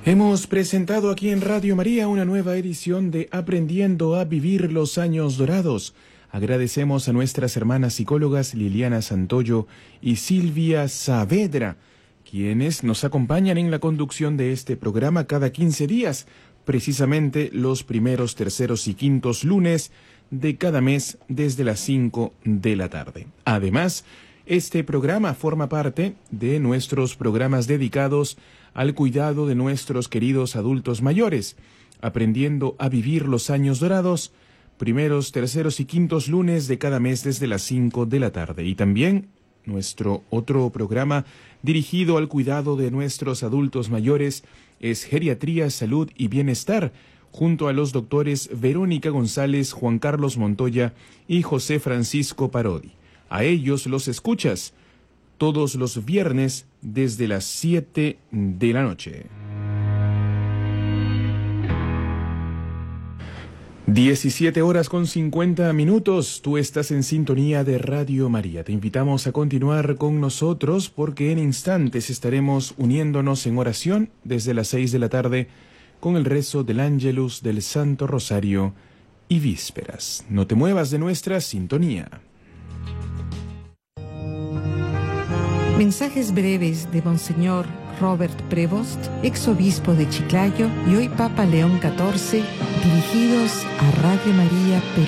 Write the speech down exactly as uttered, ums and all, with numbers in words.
Hemos presentado aquí en Radio María una nueva edición de Aprendiendo a Vivir los Años Dorados. Agradecemos a nuestras hermanas psicólogas Liliana Santoyo y Silvia Saavedra, quienes nos acompañan en la conducción de este programa cada quince días, precisamente los primeros, terceros y quintos lunes de cada mes desde las cinco de la tarde. Además, este programa forma parte de nuestros programas dedicados al cuidado de nuestros queridos adultos mayores, Aprendiendo a Vivir los Años Dorados, primeros, terceros y quintos lunes de cada mes desde las cinco de la tarde. Y también nuestro otro programa dirigido al cuidado de nuestros adultos mayores es Geriatría, Salud y Bienestar, junto a los doctores Verónica González, Juan Carlos Montoya y José Francisco Parodi. A ellos los escuchas todos los viernes desde las siete de la noche. diecisiete horas con cincuenta minutos, tú estás en sintonía de Radio María. Te invitamos a continuar con nosotros porque en instantes estaremos uniéndonos en oración desde las seis de la tarde con el rezo del Ángelus del Santo Rosario y Vísperas. No te muevas de nuestra sintonía. Mensajes breves de Monseñor Robert Prevost, exobispo de Chiclayo y hoy Papa León catorce, dirigidos a Radio María Perú.